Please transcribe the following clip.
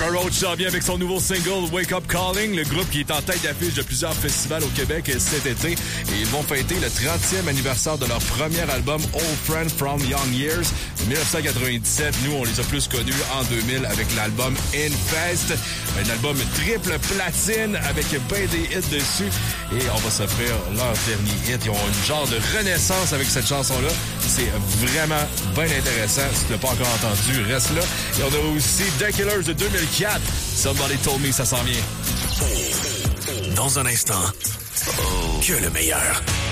Papa Roach s'en vient avec son nouveau single Wake Up Calling, le groupe qui est en tête d'affiche de plusieurs festivals au Québec cet été. Et ils vont fêter le 30e anniversaire de leur premier album Old Friend from Young Years. 1997, nous on les a plus connus en 2000 avec l'album Infest. Un album triple platine avec ben des hits dessus. Et on va s'offrir leur dernier hit. Ils ont une genre de renaissance avec cette chanson-là. C'est vraiment bien intéressant. Si tu l'as pas encore entendu, reste là. Et on a aussi The Killers de 2004. Somebody Told Me, ça s'en vient. Dans un instant, que le meilleur.